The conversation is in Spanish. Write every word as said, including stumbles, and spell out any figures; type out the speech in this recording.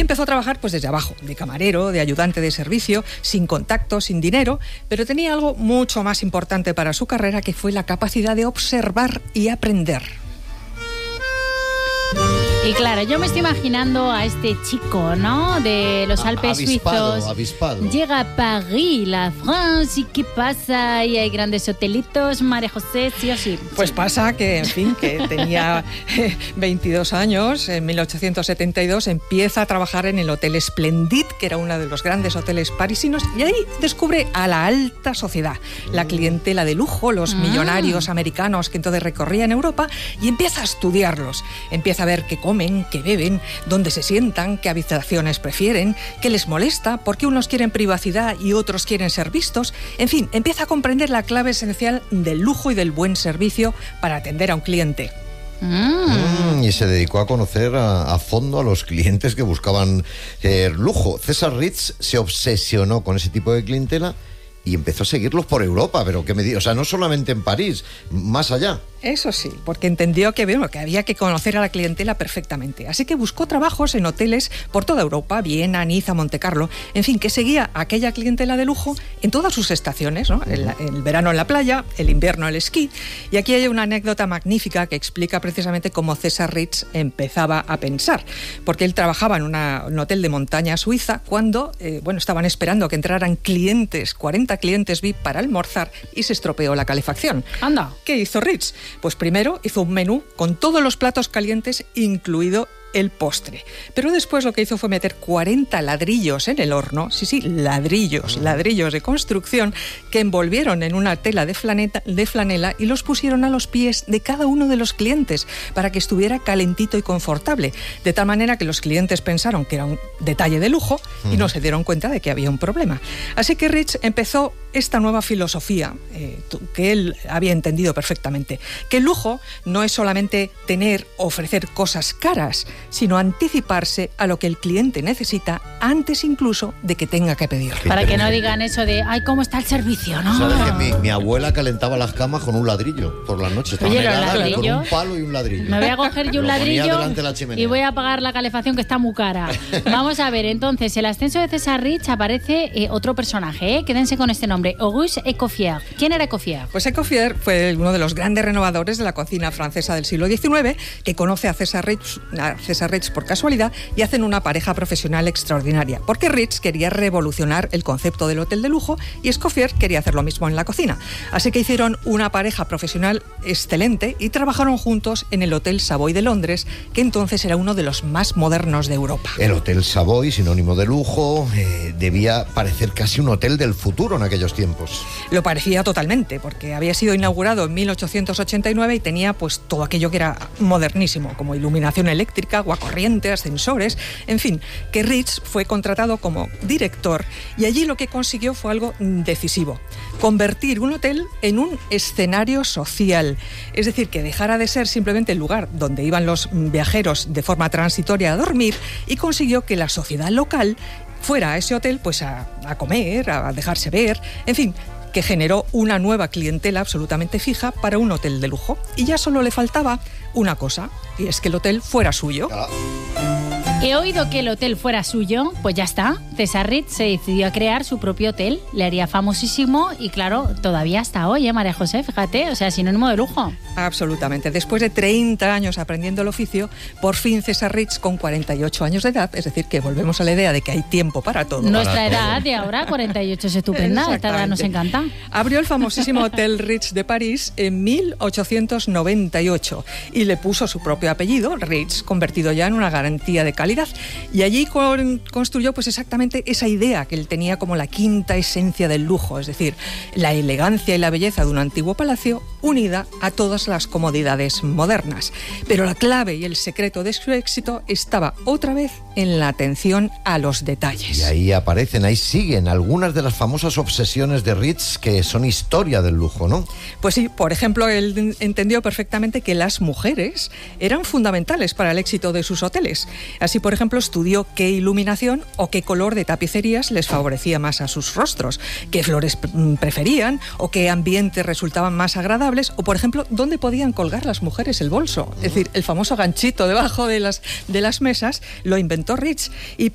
empezó a trabajar pues desde abajo, de camarero, de ayudante de servicio, sin contacto, sin dinero, pero tenía algo mucho más importante para su carrera, que fue la capacidad de observar y aprender. Y claro, yo me estoy imaginando a este chico, ¿no? De los Alpes avispado, suizos. Avispado. Llega a París, la France, ¿y qué pasa? Y hay grandes hotelitos, María José, sí o sí. Pues pasa que, en fin, que tenía veintidós años, en mil ochocientos setenta y dos empieza a trabajar en el Hotel Splendid, que era uno de los grandes hoteles parisinos, y ahí descubre a la alta sociedad, la clientela de lujo, los Mm. millonarios americanos que entonces recorrían Europa, y empieza a estudiarlos. Empieza a ver qué comen, qué beben, dónde se sientan, qué habitaciones prefieren, qué les molesta, por qué unos quieren privacidad y otros quieren ser vistos. En fin, empieza a comprender la clave esencial del lujo y del buen servicio para atender a un cliente. Mm, y se dedicó a conocer a, a fondo a los clientes que buscaban eh, lujo. César Ritz se obsesionó con ese tipo de clientela y empezó a seguirlos por Europa, pero qué me di- o sea, no solamente en París, más allá. Eso sí, porque entendió que, bueno, que había que conocer a la clientela perfectamente. Así que buscó trabajos en hoteles por toda Europa, Viena, Niza, Montecarlo, en fin, que seguía a aquella clientela de lujo en todas sus estaciones, ¿no? El, el verano en la playa, el invierno el esquí. Y aquí hay una anécdota magnífica que explica precisamente cómo César Ritz empezaba a pensar, porque él trabajaba en una, un hotel de montaña suiza cuando, eh, bueno, estaban esperando que entraran clientes, cuarenta clientes V I P para almorzar, y se estropeó la calefacción. Anda. ¿Qué hizo Ritz? Pues primero hizo un menú con todos los platos calientes, incluido el postre. Pero después lo que hizo fue meter cuarenta ladrillos en el horno, sí, sí, ladrillos, ladrillos de construcción, que envolvieron en una tela de, flaneta, de flanela y los pusieron a los pies de cada uno de los clientes para que estuviera calentito y confortable. De tal manera que los clientes pensaron que era un detalle de lujo y no se dieron cuenta de que había un problema. Así que Ritz empezó esta nueva filosofía eh, que él había entendido perfectamente, que el lujo no es solamente tener, ofrecer cosas caras, sino anticiparse a lo que el cliente necesita antes incluso de que tenga que pedir. Para que no digan eso de, ay, ¿cómo está el servicio? ¿No? ¿Sabes que mi, mi abuela calentaba las camas con un ladrillo por las noches? Estaban Oye, los heladas, con ladrillos. un palo y un ladrillo. Me voy a coger yo un Lo ponía ladrillo delante de la chimenea. y voy a pagar la calefacción, que está muy cara. Vamos a ver, entonces, el ascenso de César Ritz aparece eh, otro personaje, ¿eh? Quédense con este nombre, Auguste Escoffier. ¿Quién era Escoffier? Pues Escoffier fue uno de los grandes renovadores de la cocina francesa del siglo diecinueve, que conoce a César Ritz, a César Ritz por casualidad, y hacen una pareja profesional extraordinaria, porque Ritz quería revolucionar el concepto del hotel de lujo y Escoffier quería hacer lo mismo en la cocina. Así que hicieron una pareja profesional excelente y trabajaron juntos en el Hotel Savoy de Londres, que entonces era uno de los más modernos de Europa. El Hotel Savoy, sinónimo de lujo, eh, debía parecer casi un hotel del futuro en aquellos tiempos. Lo parecía totalmente, porque había sido inaugurado en mil ochocientos ochenta y nueve y tenía pues todo aquello que era modernísimo, como iluminación eléctrica, agua corriente, ascensores, en fin, que Ritz fue contratado como director y allí lo que consiguió fue algo decisivo: convertir un hotel en un escenario social, es decir, que dejara de ser simplemente el lugar donde iban los viajeros de forma transitoria a dormir, y consiguió que la sociedad local fuera a ese hotel pues a, a comer, a dejarse ver, en fin, que generó una nueva clientela absolutamente fija para un hotel de lujo. Y ya solo le faltaba una cosa, y es que el hotel fuera suyo. Ah. He oído que el hotel fuera suyo, pues ya está. César Ritz se decidió a crear su propio hotel, le haría famosísimo y claro, todavía hasta hoy, ¿eh, María José? Fíjate, o sea, sinónimo de lujo. Absolutamente. Después de treinta años aprendiendo el oficio, por fin César Ritz, con cuarenta y ocho años de edad, es decir, que volvemos a la idea de que hay tiempo para todo. Nuestra Para edad todo. de ahora, cuarenta y ocho, es estupenda, esta edad nos encanta. Abrió el famosísimo Hotel Ritz de París en mil ochocientos noventa y ocho y le puso su propio apellido, Ritz, convertido ya en una garantía de calidad. Y allí con, construyó pues exactamente esa idea que él tenía como la quinta esencia del lujo, es decir, la elegancia y la belleza de un antiguo palacio unida a todas las comodidades modernas. Pero la clave y el secreto de su éxito estaba otra vez en la atención a los detalles. Y ahí aparecen, ahí siguen algunas de las famosas obsesiones de Ritz que son historia del lujo, ¿no? Pues sí, por ejemplo, él entendió perfectamente que las mujeres eran fundamentales para el éxito de sus hoteles. Así, por ejemplo, estudió qué iluminación o qué color de tapicerías les favorecía más a sus rostros, qué flores preferían o qué ambientes resultaban más agradables, o, por ejemplo, dónde podían colgar las mujeres el bolso. Es decir, el famoso ganchito debajo de las, de las mesas lo inventó Ritz. Y